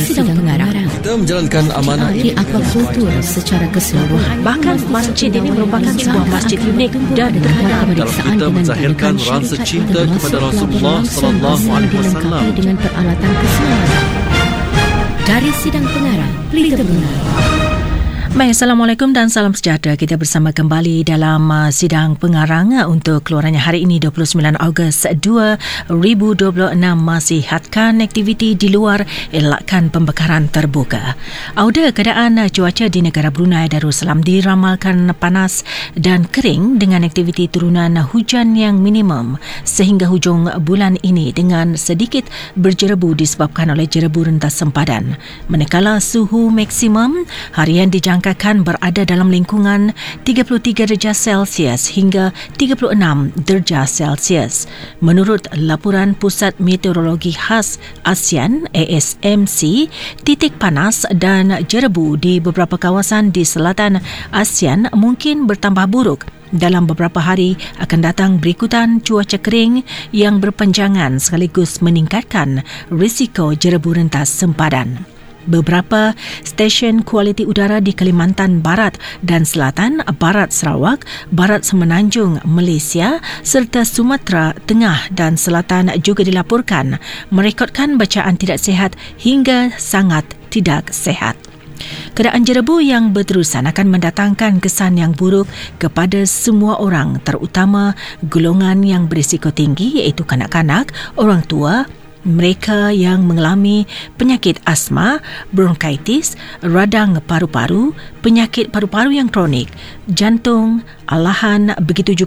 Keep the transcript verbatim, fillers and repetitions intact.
sidang pengarang. Kita menjalankan amanah di aquakultur secara keseluruhan. Bahkan masjid ini merupakan sebuah masjid unik dan terkenal. Dalam kita menzahirkan rasa cinta kepada Rasulullah sallallahu alaihi wasallam dengan peralatan keselamatan. Dari sidang pengarang, Pelita Benar. Baik, Assalamualaikum dan salam sejahtera. Kita bersama kembali dalam uh, sidang pengarang uh, untuk keluarannya hari ini dua puluh sembilan Ogos dua ribu dua puluh enam. Masih hadkan aktiviti di luar, elakkan pembakaran terbuka. Auda keadaan uh, cuaca di negara Brunei Darussalam diramalkan panas dan kering dengan aktiviti turunan hujan yang minimum sehingga hujung bulan ini dengan sedikit berjerebu disebabkan oleh jerebu rentas sempadan. Manakala suhu maksimum harian dijangka akan berada dalam lingkungan tiga puluh tiga darjah Celsius hingga tiga puluh enam darjah Celsius. Menurut laporan Pusat Meteorologi Khas ASEAN A S M C, titik panas dan jerebu di beberapa kawasan di selatan ASEAN mungkin bertambah buruk. Dalam beberapa hari akan datang berikutan cuaca kering yang berpanjangan sekaligus meningkatkan risiko jerebu rentas sempadan. Beberapa stesen kualiti udara di Kalimantan Barat dan Selatan, Barat Sarawak, Barat Semenanjung Malaysia serta Sumatera Tengah dan Selatan juga dilaporkan merekodkan bacaan tidak sihat hingga sangat tidak sihat. Keadaan jerebu yang berterusan akan mendatangkan kesan yang buruk kepada semua orang, terutama golongan yang berisiko tinggi iaitu kanak-kanak, orang tua, mereka yang mengalami penyakit asma, bronkitis, radang paru-paru, penyakit paru-paru yang kronik, jantung, alahan, begitu juga